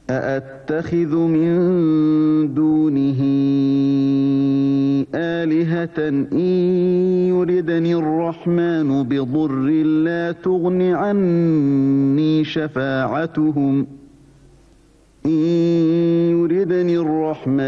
أأتخذ من دونه آلهة إن يردني الرحمن بضر لا تغن عني شفاعتهم إن يردني الرحمن